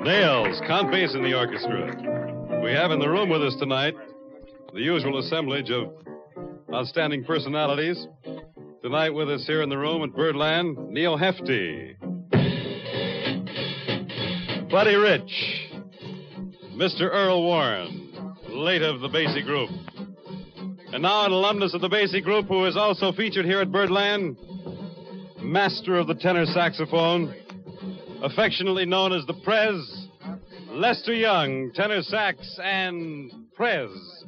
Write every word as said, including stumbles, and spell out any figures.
Nails, Count Bass in the orchestra. We have in the room with us tonight the usual assemblage of outstanding personalities. Tonight with us here in the room at Birdland, Neil Hefti, Buddy Rich, Mister Earl Warren, late of the Basie Group. And now an alumnus of the Basie Group who is also featured here at Birdland, master of the tenor saxophone, affectionately known as the Prez, Lester Young, tenor sax and Prez.